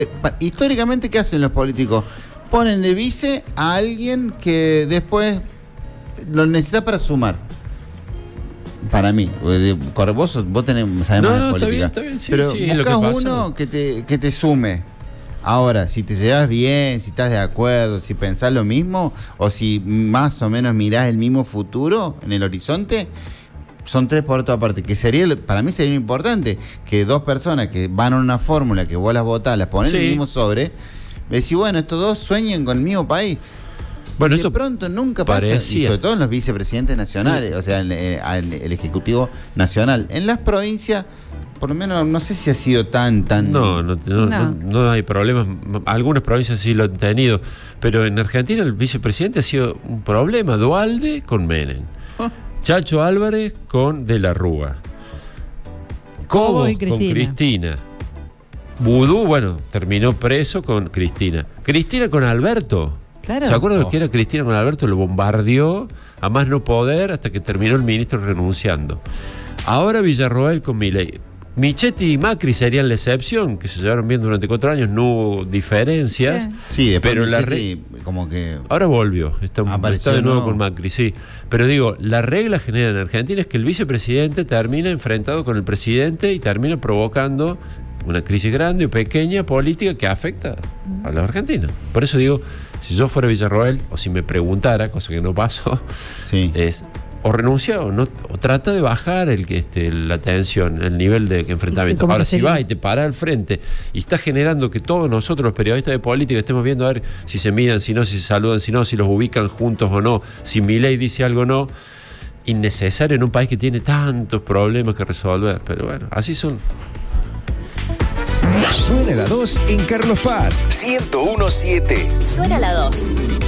Históricamente, ¿qué hacen los políticos? Ponen de vice a alguien que después lo necesita para sumar. Para mí, vos tenés, sabés más de política. Está bien, sí, pero sí, buscás uno que te sume. Ahora, si te llevas bien, si estás de acuerdo, si pensás lo mismo, o si más o menos mirás el mismo futuro en el horizonte, son 3 por toda parte. Que para mí sería importante que 2 personas que van a una fórmula, que vos las votás, las ponés en el mismo sobre, decís, bueno, estos 2 sueñen con el mismo país. Bueno, de pronto nunca pasa, y sobre todo en los vicepresidentes nacionales, o sea, el Ejecutivo Nacional. En las provincias, por lo menos, no sé si ha sido tan... No hay problemas. Algunas provincias sí lo han tenido, pero en Argentina el vicepresidente ha sido un problema. Duhalde con Menem, Chacho Álvarez con De la Rúa, Cobos con Cristina, Vudú, bueno, terminó preso con Cristina con Alberto. Claro. ¿Se acuerdan que era Cristina con Alberto? Lo bombardeó a más no poder hasta que terminó el ministro renunciando. Ahora Villarroel con Milei. Michetti y Macri serían la excepción, que se llevaron bien durante 4 años, no hubo diferencias. Sí, pero como que ahora volvió, está de nuevo con Macri, sí. Pero digo, la regla general en Argentina es que el vicepresidente termina enfrentado con el presidente y termina provocando una crisis grande o pequeña política que afecta a los argentinos. Por eso digo, si yo fuera Villarroel, o si me preguntara, cosa que no pasó, es o renuncia o trata de bajar la tensión, el nivel de enfrentamiento. Ahora, si vas y te paras al frente y estás generando que todos nosotros, los periodistas de política, estemos viendo a ver si se miran, si no, si se saludan, si no, si los ubican juntos o no, si Milei dice algo o no, innecesario en un país que tiene tantos problemas que resolver. Pero bueno, así son. Suena la 2 en Carlos Paz 101.7. Suena la 2.